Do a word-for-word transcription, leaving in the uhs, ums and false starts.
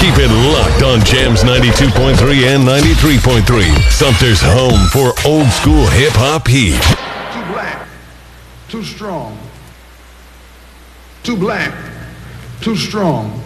Keep it locked on Jams ninety-two point three and ninety-three point three. Sumter's home for old school hip-hop heat. Too black, too strong. Too black, too strong.